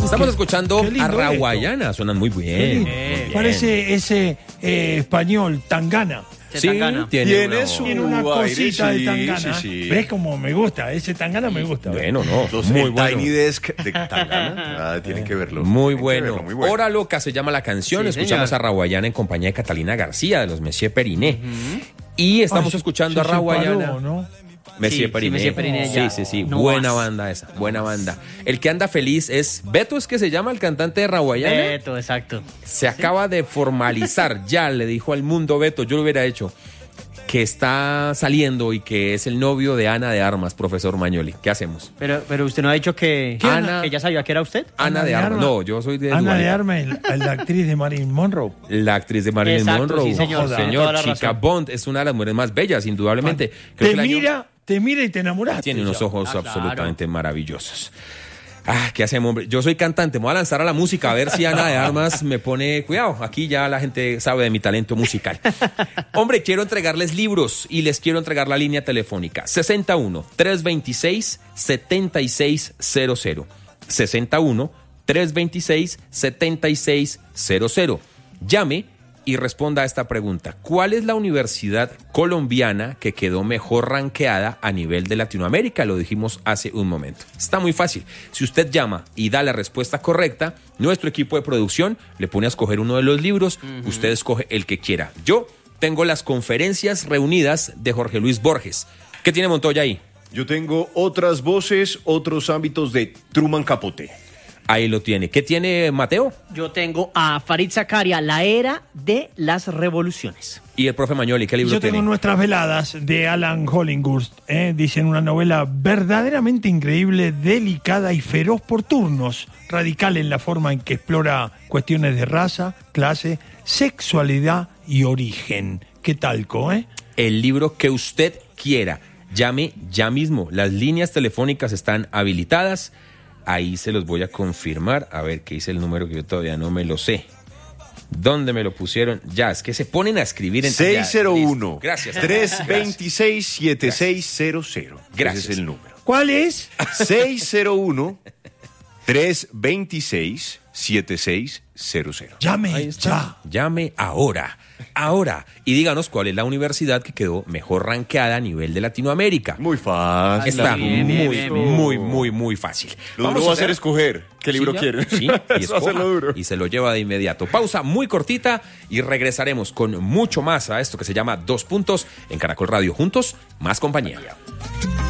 Estamos escuchando qué lindo a Raguayana, suenan muy bien. Parece ese español, Tangana. Sí, Tangana. tiene Una cosita aire, de Tangana. sí. ¿Ves cómo me gusta? Ese Tangana me gusta. Bueno, no, Los muy el bueno. Tiny Desk de Tangana. Tienen que verlo. Muy Tienen que bueno. verlo, muy bueno. Hora Loca se llama la canción. Sí, Escuchamos señor. a Raguayana en compañía de Catalina García, de los Messier Periné. Y estamos Ay, escuchando a se separó, Raguayana. ¿no? Messier Sí, Periné. Messier Periné Sí, ya sí, sí. no Buena más. banda esa, buena banda. El que anda feliz es Beto, ¿es que se llama el cantante de Raguayana? Beto, exacto. Se acaba de formalizar, ya le dijo al mundo Beto, yo lo hubiera hecho, que está saliendo y que es el novio de Ana de Armas, profesor Mañoli. ¿Qué hacemos? Pero usted no ha dicho que, Ana- que ya sabía que era usted. Ana de Armas. No, yo soy de Ana Dua de Lipa. Armas, la actriz de Marilyn Monroe. La actriz de Marilyn Exacto, Monroe. sí, señor. Joda. Tiene toda la Chica razón. Bond es una de las mujeres más bellas, indudablemente. Creo que el año- Te mira y te enamoraste. tiene unos ya. ojos claro. absolutamente maravillosos. ¿Qué hacemos, hombre? Yo soy cantante, me voy a lanzar a la música a ver si Ana de Armas me pone... Cuidado, aquí ya la gente sabe de mi talento musical. Hombre, quiero entregarles libros y les quiero entregar la línea telefónica. 61-326-7600. 61-326-7600. Llame y responda a esta pregunta. ¿Cuál es la universidad colombiana que quedó mejor rankeada a nivel de Latinoamérica? Lo dijimos hace un momento. Está muy fácil. Si usted llama y da la respuesta correcta, nuestro equipo de producción le pone a escoger uno de los libros. Usted escoge el que quiera. Yo tengo las conferencias reunidas de Jorge Luis Borges. ¿Qué tiene Montoya ahí? Yo tengo otras voces, otros ámbitos de Truman Capote. Ahí lo tiene. ¿Qué tiene Mateo? Yo tengo a Farid Zakaria, La Era de las Revoluciones. Y el profe Mañoli, ¿qué libro Yo tengo tiene? Nuestras Veladas de Alan Hollingworth. Dicen una novela verdaderamente increíble, delicada y feroz por turnos, radical en la forma en que explora cuestiones de raza, clase, sexualidad y origen. ¿Qué tal, El libro que usted quiera. Llame ya mismo. Las líneas telefónicas están habilitadas. Ahí se los voy a confirmar. A ver, ¿qué dice el número que yo todavía no me lo sé? ¿Dónde me lo pusieron? Ya, es que se ponen a escribir en 601. Gracias. 326-7600. Gracias. Ese es el número. ¿Cuál es? 601-326-7600. Llame Ahí está. ya. Llame ahora. Ahora. Y díganos cuál es la universidad que quedó mejor rankeada a nivel de Latinoamérica. Muy fácil. Está bien, muy, bien, bien, bien. muy fácil. Lo duro va a ser escoger qué libro ya. quieren. Sí, y, Eso va a ser escoja, lo duro. y se lo lleva de inmediato. Pausa muy cortita y regresaremos con mucho más a esto que se llama Dos Puntos en Caracol Radio. Juntos, más compañía.